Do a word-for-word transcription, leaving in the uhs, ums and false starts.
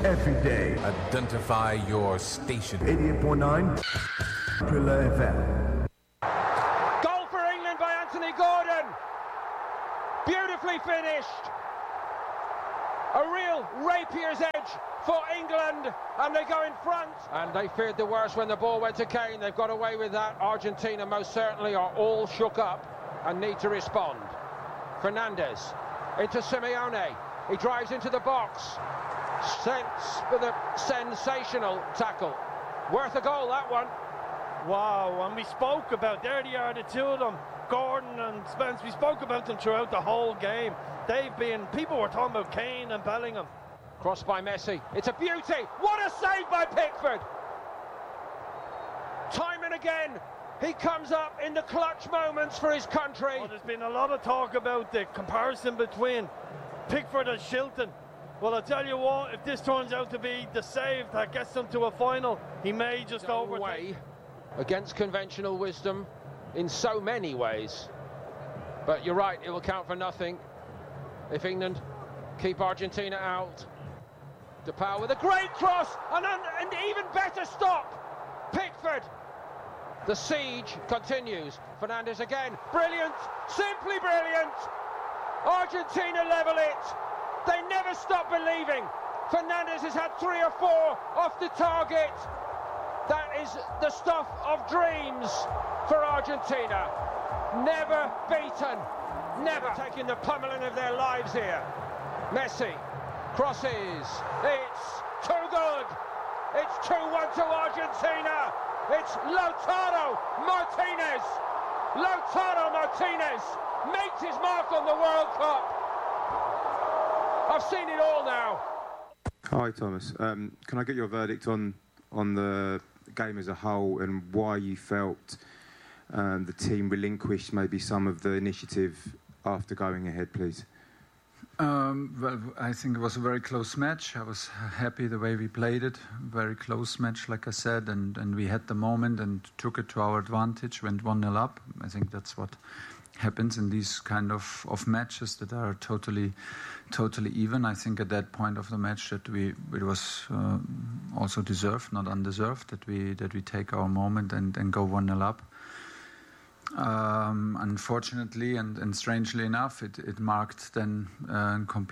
every day. Identify your station. eighty-eight point nine Thriller F M. Goal for England by Anthony Gordon. Beautifully finished. A real rapier's edge for England, and they go in front. And they feared the worst when the ball went to Kane. They've got away with that. Argentina most certainly are all shook up and need to respond. Fernandes into Simeone. He drives into the box. Sense with a sensational tackle. Worth a goal, that one. Wow, and we spoke about, there they are, the two of them, Gordon and Spence. We spoke about them throughout the whole game. They've been, people were talking about Kane and Bellingham. Crossed by Messi. It's a beauty. What a save by Pickford. Time and again, he comes up in the clutch moments for his country. Oh, there's been a lot of talk about the comparison between Pickford and Shilton. Well, I'll tell you what, if this turns out to be the save that gets them to a final, he may just No overtake. way against conventional wisdom in so many ways. But you're right, it will count for nothing if England keep Argentina out. DePaul with a great cross and an, an even better stop. Pickford. The siege continues. Fernandes again. Brilliant. Simply brilliant. Argentina level it. They never stop believing. Fernandes has had three or four off the target. That is the stuff of dreams for Argentina. Never beaten. Never taking the pummeling of their lives here. Messi crosses. It's too good. It's two one to Argentina. It's Lautaro Martinez. Lautaro Martinez makes his mark on the World Cup. I've seen it all now. Hi, Thomas. Um, can I get your verdict on on the game as a whole and why you felt um, the team relinquished maybe some of the initiative after going ahead, please? Um, well, I think it was a very close match. I was happy the way we played it. Very close match, like I said, and, and we had the moment and took it to our advantage, went one nil up. I think that's what happens in these kind of, of matches that are totally totally even. I think at that point of the match that we it was uh, also deserved, not undeserved, that we that we take our moment and, and go one nil up. Um, unfortunately and, and strangely enough, it, it marked then uh, complete